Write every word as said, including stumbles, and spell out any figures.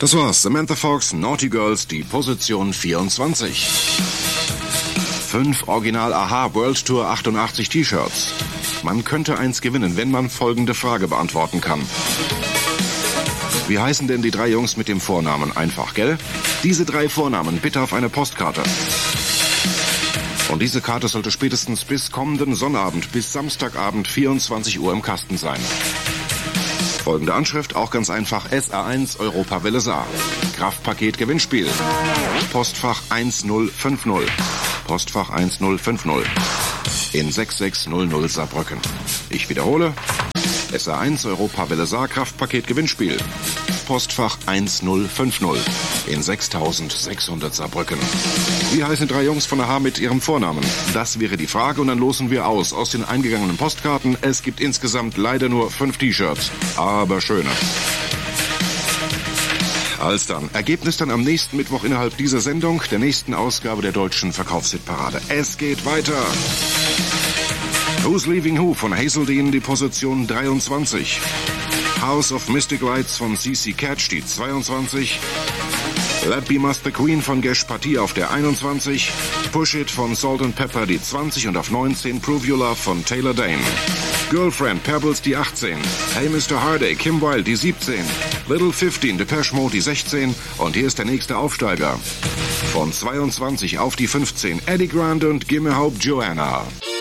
Das war's. Samantha Fox, Naughty Girls, die Position vierundzwanzig. Fünf Original-Aha World Tour achtundachtzig T-Shirts. Man könnte eins gewinnen, wenn man folgende Frage beantworten kann. Wie heißen denn die drei Jungs mit dem Vornamen? Einfach, gell? Diese drei Vornamen bitte auf eine Postkarte. Und diese Karte sollte spätestens bis kommenden Sonnabend, bis Samstagabend vierundzwanzig Uhr im Kasten sein. Folgende Anschrift, auch ganz einfach, S A eins Europawelle Saar. Kraftpaket Gewinnspiel. Postfach eins null fünf null. Postfach eins null fünf null. In sechs sechs null null Saarbrücken. Ich wiederhole. S A eins Europawelle Saar Kraftpaket Gewinnspiel. Postfach eins null fünf null in sechstausendsechshundert Saarbrücken. Wie heißen drei Jungs von der H mit ihrem Vornamen? Das wäre die Frage und dann losen wir aus aus den eingegangenen Postkarten. Es gibt insgesamt leider nur fünf T-Shirts, aber schöne. Als dann. Ergebnis dann am nächsten Mittwoch innerhalb dieser Sendung, der nächsten Ausgabe der deutschen Verkaufshitparade. Es geht weiter. Who's Leaving Who von Hazel Dean, die Position dreiundzwanzig. House of Mystic Lights von C C Catch, die zweiundzwanzig. Let Be Master Queen von Gesh Patie auf der einundzwanzig. Push It von Salt and Pepper, die zwanzig und auf neunzehn Prove Your Love von Taylor Dane. Girlfriend Pebbles, die achtzehn. Hey Mister Harday, Kim Wilde, die siebzehn. Little fifteen, Depeche Mode, die sechzehn. Und hier ist der nächste Aufsteiger. Von zweiundzwanzig auf die fünfzehn. Eddie Grant und Gimme Hope Joanna.